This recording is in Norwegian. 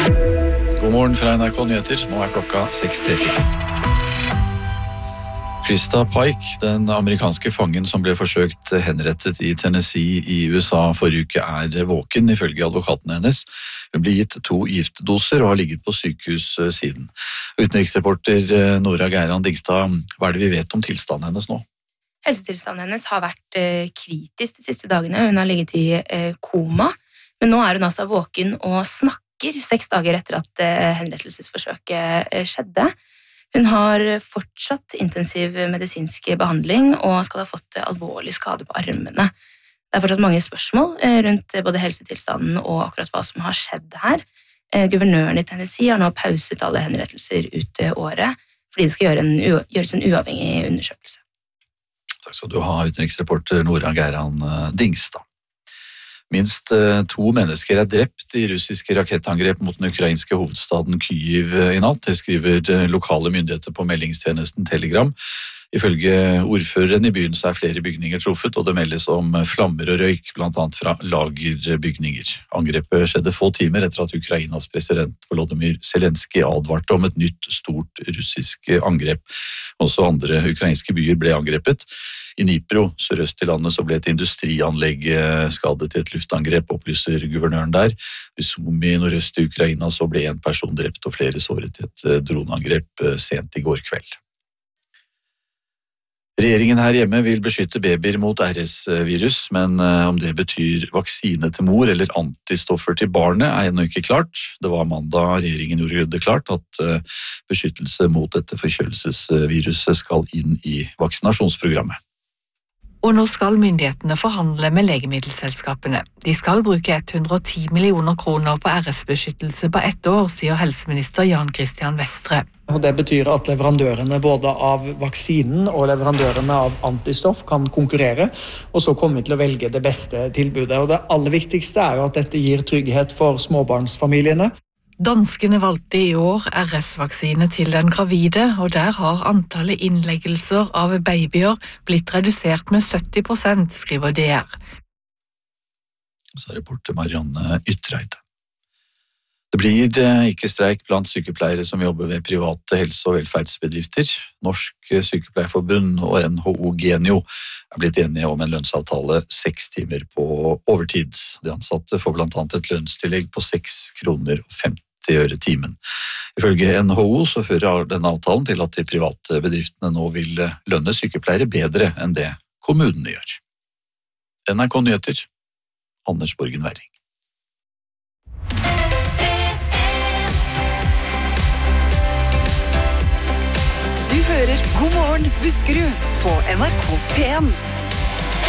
God morgen fra NRK Nyheter. Nå klokka 6:30. Krista Pike, den amerikanske fangen som ble forsøkt henrettet i Tennessee i USA forrige uke, våken ifølge advokaten hennes. Hun ble gitt 2 giftdoser og har ligget på sykehus siden. Utenriksreporter Nora Geiran Dingstad, hva det vi vet om tilstanden hennes nå? Helsetilstanden hennes har vært kritisk de siste dagene. Hun har ligget i koma, men nå hun altså våken og snakker 6 dager etter at henrettelsesforsøket skjedde. Hun har fortsatt intensiv medisinsk behandling og skal ha fått alvorlig skade på armene. Det fortsatt mange spørsmål rundt både helsetilstanden og akkurat hva som har skjedd her. Guvernøren i Tennessee har nå pauset alle henrettelser ut året, fordi det skal gjøres en uavhengig undersøkelse. Takk skal du ha, utenriksreporter Nora Geiran Dingstad. Minst 2 mennesker drept i russiske rakettangrep mot den ukrainske hovedstaden Kyiv i natt. Det skriver lokale myndigheter på meldingstjenesten Telegram. Ifølge ordføreren i byen så flere bygninger truffet, og det meldes om flammer og røyk, blant annet fra lagerbygninger. Angrepet skjedde få timer etter at Ukrainas president Volodymyr Zelenskyj advarte om et nytt stort russisk angrep. Også andre ukrainske byer ble angrepet. I Dnipro, sørøst i landet, så ble et industrianlegg skadet i et luftangrep, opplyser guvernøren der. I Sumy, nordøst i Ukraina, så ble 1 person drept og flere såret i et droneangrep sent i går kveld. Regjeringen her hjemme vil beskytte babyer mot RS-virus, men om det betyr vaksine til mor eller antistoffer til barnet ennå ikke klart. Det var mandag regjeringen gjorde det klart at beskyttelse mot dette forkjølelsesviruset skal inn i vaksinasjonsprogrammet. Og nå skal myndighetene forhandle med legemiddelselskapene. De skal bruke 110 millioner kroner på RS-beskyttelse på 1 år, sier helseminister Jan Christian Vestre. Og det betyr at leverandørene både av vaksinen og leverandørene av antistoff kan konkurrere, og så kommer vi til å velge det beste tilbudet. Og det aller viktigste jo at dette gir trygghet for småbarnsfamiliene. Danskene valgte i år RS-vaksine til den gravide, og der har antallet innleggelser av babyer blitt redusert med 70%, skriver DR. Så reporter Marianne Ytreide. Det blir ikke streik blant sykepleiere som jobber ved private helse- og velferdsbedrifter. Norsk Sykepleierforbund og NHO Genio blitt enige om en lønnsavtale 6 timer på overtid. De ansatte får blant annet et lønnstillegg på 6,50 kroner timen. Ifølge NHO så fører denne avtalen til at de private bedriftene nå vil lønne sykepleiere bedre enn det kommunene gjør. NRK Nyheter, Anders Borgen Werring. Du hører God morgen Buskerud på NRK P1.